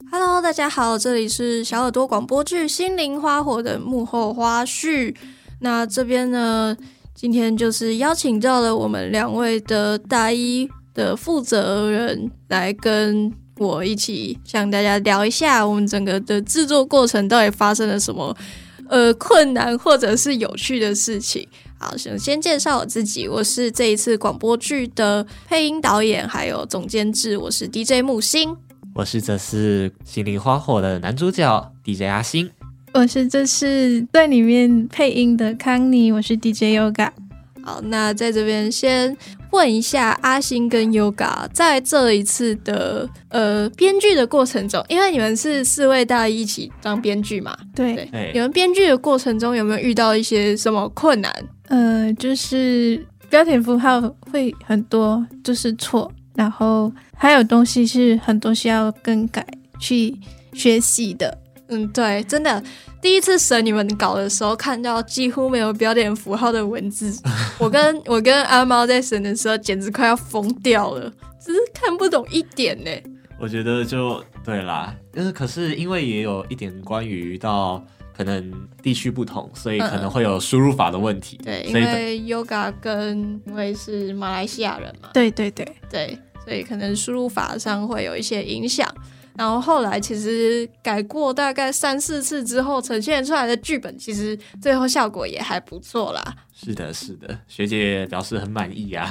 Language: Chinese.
Hello， 大家好，这里是小耳朵广播剧《心灵花火》的幕后花絮。那这边呢，今天就是邀请到了我们2位的大一的负责人来跟我一起向大家聊一下我们整个的制作过程到底发生了什么困难或者是有趣的事情。好，首先介绍我自己，我是这一次广播剧的配音导演还有总监制，我是 DJ 木星。 我是这次心灵花火的男主角 DJ 阿星。 我是这次队里面配音的康妮，我是 DJ Yoga。 好，那在这边先问一下阿星跟 Yoga， 在这一次的编剧的过程中，因为你们是4位大一一起当编剧嘛， 对， 你们编剧的过程中有没有遇到一些什么困难？ 就是标点符号会很多，就是错，然后还有东西是很多需要更改去学习的。 对，真的第一次审你们稿的时候，看到几乎没有标点符号的文字，我跟阿猫在审的时候简直快要疯掉了，只是看不懂一点呢。 我觉得就对啦，可是因为也有一点关于到可能地区不同，所以可能会有输入法的问题。 对，因为 Yoga 因为是马来西亚人嘛， 对， 所以可能输入法上会有一些影响。然后后来其实改过大概3-4次之后，呈现出来的剧本其实最后效果也还不错啦。 是的，学姐表示很满意啊。